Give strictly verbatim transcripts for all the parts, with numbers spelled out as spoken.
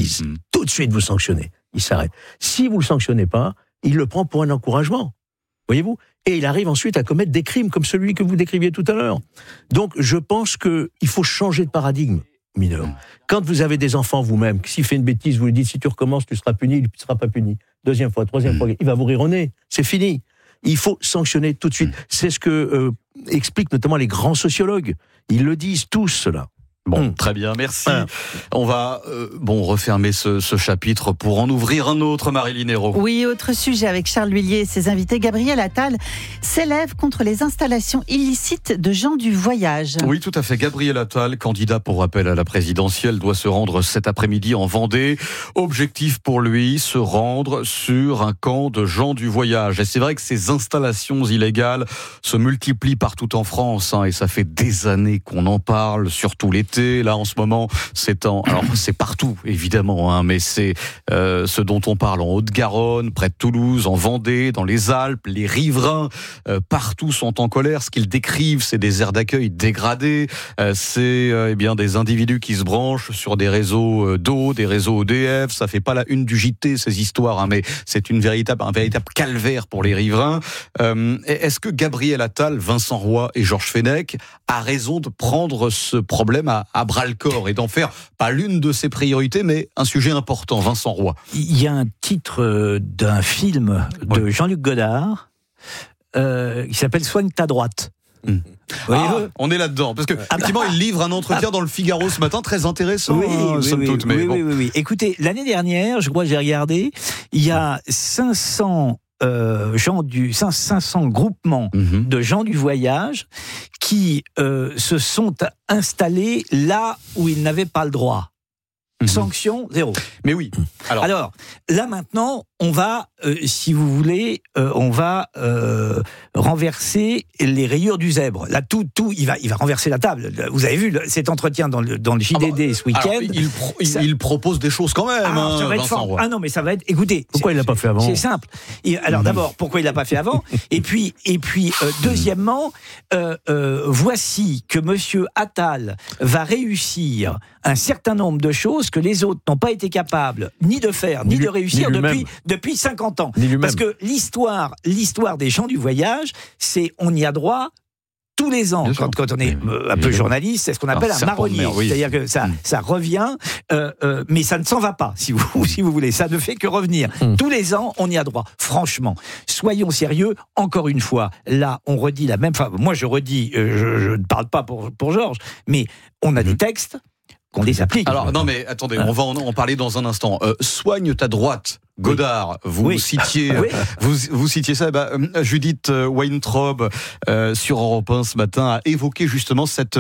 disent, mmh. tout de suite vous sanctionnez. Il s'arrête. Si vous le sanctionnez pas, il le prend pour un encouragement. Voyez-vous ? Et il arrive ensuite à commettre des crimes comme celui que vous décriviez tout à l'heure. Donc, je pense qu'il faut changer de paradigme, mineur. Quand vous avez des enfants vous-même, s'il fait une bêtise, vous lui dites, si tu recommences, tu seras puni, il ne sera pas puni. Deuxième fois, troisième fois, il va vous rire au nez. C'est fini. Il faut sanctionner tout de suite. C'est ce que euh, expliquent notamment les grands sociologues. Ils le disent tous, cela. Bon, mmh. très bien, merci. Ah. On va euh, bon refermer ce, ce chapitre pour en ouvrir un autre, Maryline Hérault. Oui, autre sujet avec Charles Huillier et ses invités. Gabriel Attal s'élève contre les installations illicites de gens du voyage. Oui, tout à fait. Gabriel Attal, candidat pour rappel à la présidentielle, doit se rendre cet après-midi en Vendée. Objectif pour lui, se rendre sur un camp de gens du voyage. Et c'est vrai que ces installations illégales se multiplient partout en France, hein, et ça fait des années qu'on en parle, surtout l'été. Là, en ce moment, c'est en... Alors, c'est partout, évidemment, hein, mais c'est euh, ce dont on parle en Haute-Garonne, près de Toulouse, en Vendée, dans les Alpes. Les riverains, euh, partout, sont en colère. Ce qu'ils décrivent, c'est des aires d'accueil dégradées. Euh, c'est euh, eh bien des individus qui se branchent sur des réseaux d'eau, des réseaux E D F. Ça fait pas la une du J T, ces histoires, hein, mais c'est une véritable, un véritable calvaire pour les riverains. Euh, est-ce que Gabriel Attal, Vincent Roy et Georges Fenech a raison de prendre ce problème à à bras-le-corps et d'en faire pas l'une de ses priorités, mais un sujet important, Vincent Roy? Il y a un titre d'un film de ouais. Jean-Luc Godard euh, qui s'appelle « Soigne ta droite ». Mmh. Ah, on est là-dedans, parce que effectivement, il livre un entretien dans le Figaro ce matin, très intéressant. Oui, hein, oui, somme oui, toute, mais oui, bon. oui, oui, oui. Écoutez, l'année dernière, je crois que j'ai regardé, il y a cinq cents Euh, gens du, cinq cents groupements mmh. de gens du voyage qui euh, se sont installés là où ils n'avaient pas le droit. Mmh. Sanction, zéro. Mais oui. Alors, Alors là maintenant, on va, euh, si vous voulez, euh, on va euh, renverser les rayures du zèbre. Là, tout, tout, il va, il va renverser la table. Vous avez vu cet entretien dans le, dans le J D D ah bah, ce week-end. Alors, il, pro, il, ça... il propose des choses quand même. Ah, hein, ça va être fort. Ah non, mais ça va être. Écoutez, pourquoi il l'a pas fait avant? C'est simple. Et, alors mmh. d'abord, pourquoi il l'a pas fait avant? Et puis, et puis, euh, deuxièmement, euh, euh, voici que Monsieur Attal va réussir un certain nombre de choses que les autres n'ont pas été capables ni de faire, ni, ni de réussir ni depuis, depuis cinquante ans. Parce que l'histoire, l'histoire des gens du voyage, c'est on y a droit tous les ans. Quand, quand on est euh, un peu journaliste, c'est ce qu'on appelle un, un marronnier. Mer, oui. C'est-à-dire que ça, mmh. ça revient, euh, euh, mais ça ne s'en va pas, si vous, si vous voulez. Ça ne fait que revenir. Mmh. Tous les ans, on y a droit. Franchement, soyons sérieux. Encore une fois, là, on redit la même... Enfin, moi, je redis, euh, je, je ne parle pas pour, pour Georges, mais on a mmh. des textes qu'on les applique. Alors, non, mais attendez, on va en, en parler dans un instant. Euh, soigne ta droite. Godard, vous oui. citiez, oui. vous, vous citiez ça. Bah, Judith Weintraub euh, sur Europe un ce matin a évoqué justement cette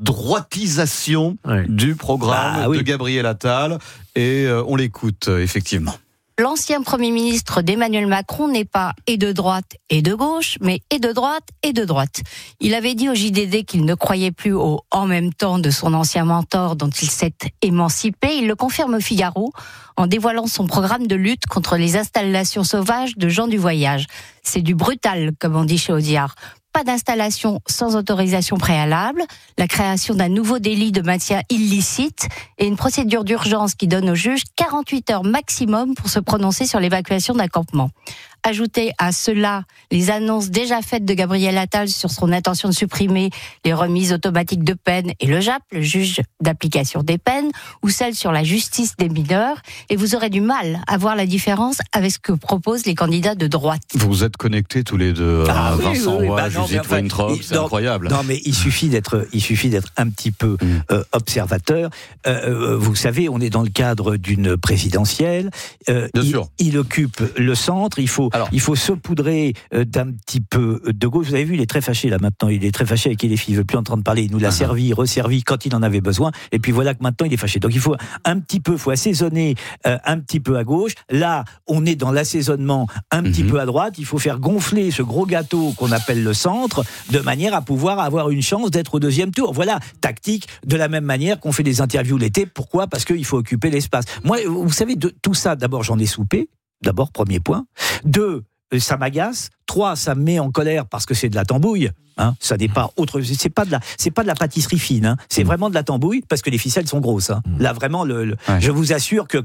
droitisation oui. du programme bah, oui. de Gabriel Attal, et euh, on l'écoute effectivement. L'ancien Premier ministre d'Emmanuel Macron n'est pas et de droite et de gauche, mais et de droite et de droite. Il avait dit au J D D qu'il ne croyait plus au « en même temps » de son ancien mentor dont il s'est émancipé. Il le confirme au Figaro en dévoilant son programme de lutte contre les installations sauvages de gens du voyage. C'est du brutal, comme on dit chez Audiard. Pas d'installation sans autorisation préalable, la création d'un nouveau délit de maintien illicite et une procédure d'urgence qui donne au juge quarante-huit heures maximum pour se prononcer sur l'évacuation d'un campement. Ajoutez à cela les annonces déjà faites de Gabriel Attal sur son intention de supprimer les remises automatiques de peine et le J A P, le juge d'application des peines, ou celles sur la justice des mineurs, et vous aurez du mal à voir la différence avec ce que proposent les candidats de droite. Vous êtes connectés tous les deux, ah, hein, oui, Vincent oui, oui, Roy, bah Judith enfin, Weintraub, c'est non, incroyable. Non, mais il suffit d'être, il suffit d'être un petit peu mm. euh, observateur. Euh, vous savez, on est dans le cadre d'une présidentielle. Euh, Bien il, sûr. Il occupe le centre. Il faut, Alors, il faut saupoudrer d'un petit peu de gauche. Vous avez vu, il est très fâché là maintenant. Il est très fâché avec L F I. Il ne veut plus entendre parler. Il nous l'a uh-huh. servi, resservi quand il en avait besoin. Et puis voilà que maintenant il est fâché. Donc il faut un petit peu, il faut assaisonner euh, un petit peu à gauche. Là, on est dans l'assaisonnement un petit uh-huh. peu à droite. Il faut faire gonfler ce gros gâteau qu'on appelle le centre, de manière à pouvoir avoir une chance d'être au deuxième tour. Voilà, tactique, de la même manière qu'on fait des interviews l'été. Pourquoi ? Parce qu'il faut occuper l'espace. Moi, vous savez, de tout ça, d'abord, j'en ai soupé. D'abord, premier point. Deux, ça m'agace. Trois, ça me met en colère parce que c'est de la tambouille. Hein, ça n'est pas autre, c'est pas de la, c'est pas de la pâtisserie fine. Hein, c'est mmh. vraiment de la tambouille parce que les ficelles sont grosses. Hein. Mmh. Là, vraiment, le, le, ouais. je vous assure que